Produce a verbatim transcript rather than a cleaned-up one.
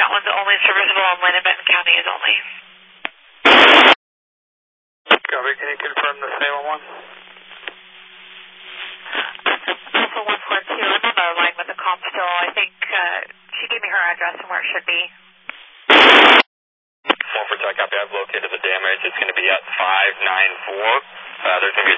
That one's only serviceable in Lynn and Benton counties only. Copy, can you confirm the Salem one? Alpha one four two, I'm on the line with the comp still. I think uh, she gave me her address and where it should be. one four two, copy, I've located the damage. It's going to be at five nine four. Uh, there's going to be